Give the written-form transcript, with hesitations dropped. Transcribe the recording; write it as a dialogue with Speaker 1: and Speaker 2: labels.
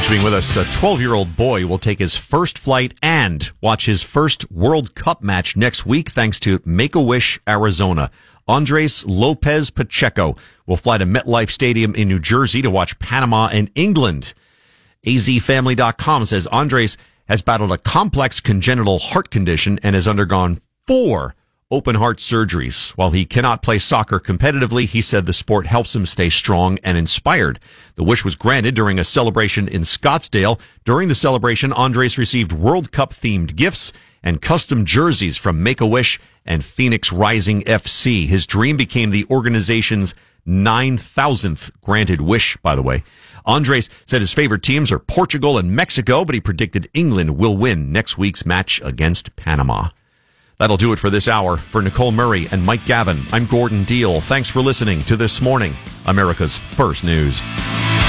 Speaker 1: being with us, a 12-year-old boy will take his first flight and watch his first World Cup match next week thanks to Make-A-Wish, Arizona. Andres Lopez Pacheco will fly to MetLife Stadium in New Jersey to watch Panama and England. AZFamily.com says Andres has battled a complex congenital heart condition and has undergone 4 open heart surgeries. While he cannot play soccer competitively, he said the sport helps him stay strong and inspired. The wish was granted during a celebration in Scottsdale. During the celebration, Andres received World Cup-themed gifts and custom jerseys from Make-A-Wish and Phoenix Rising FC. His dream became the organization's 9,000th granted wish, by the way. Andres said his favorite teams are Portugal and Mexico, but he predicted England will win next week's match against Panama. That'll do it for this hour. For Nicole Murray and Mike Gavin, I'm Gordon Deal. Thanks for listening to This Morning, America's First News.